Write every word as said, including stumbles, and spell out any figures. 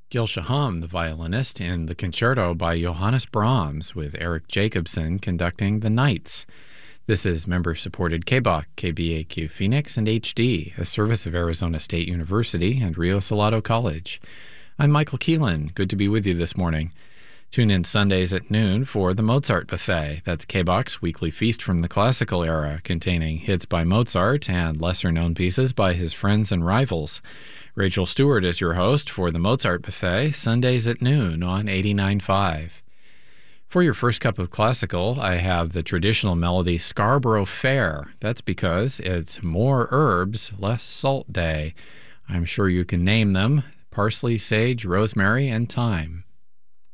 Gil Shaham, the violinist, in the concerto by Johannes Brahms, with Eric Jacobson conducting the Knights. This is member-supported K B A Q, K B A Q Phoenix, and H D, a service of Arizona State University and Rio Salado College. I'm Michael Keelan. Good to be with you this morning. Tune in Sundays at noon for the Mozart Buffet. That's K B A Q's weekly feast from the classical era, containing hits by Mozart and lesser-known pieces by his friends and rivals. Rachel Stewart is your host for the Mozart Buffet, Sundays at noon on eighty-nine point five. For your first cup of classical, I have the traditional melody Scarborough Fair. That's because it's more herbs, less salt day. I'm sure you can name them: parsley, sage, rosemary, and thyme.